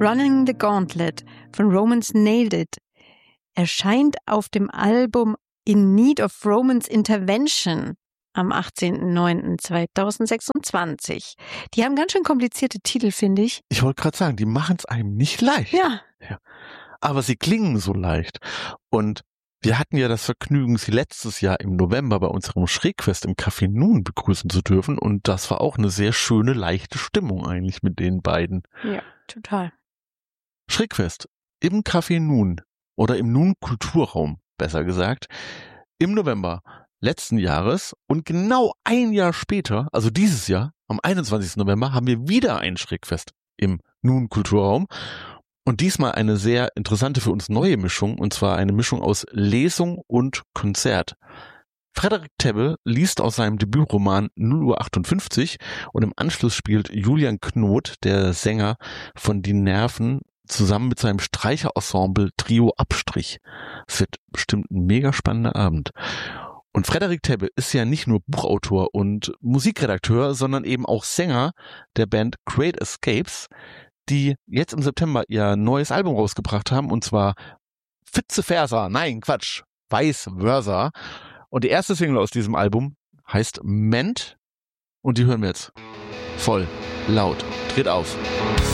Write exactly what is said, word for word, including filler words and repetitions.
Running the Gauntlet von Romance Nailed It erscheint auf dem Album In Need of Romance Intervention am achtzehnten neunten zweitausendsechsundzwanzig. Die haben ganz schön komplizierte Titel, finde ich. Ich wollte gerade sagen, die machen es einem nicht leicht. Ja. ja. Aber sie klingen so leicht. Und wir hatten ja das Vergnügen, sie letztes Jahr im November bei unserem Schrägfest im Café Nun begrüßen zu dürfen. Und das war auch eine sehr schöne, leichte Stimmung eigentlich mit den beiden. Ja, total. Schrägfest im Café Nun oder im Nun Kulturraum, besser gesagt, im November letzten Jahres und genau ein Jahr später, also dieses Jahr, am einundzwanzigsten November, haben wir wieder ein Schrägfest im Nun Kulturraum und diesmal eine sehr interessante für uns neue Mischung, und zwar eine Mischung aus Lesung und Konzert. Frederik Tebbe liest aus seinem Debütroman null Uhr achtundfünfzig und im Anschluss spielt Julian Knot, der Sänger von Die Nerven, zusammen mit seinem Streicherensemble Trio Abstrich. Es wird bestimmt ein mega spannender Abend. Und Frederik Tebbe ist ja nicht nur Buchautor und Musikredakteur, sondern eben auch Sänger der Band Great Escapes, die jetzt im September ihr neues Album rausgebracht haben, und zwar Vice Versa, nein, Quatsch, Vice Versa. Und die erste Single aus diesem Album heißt Ment und die hören wir jetzt voll laut. Dreht auf.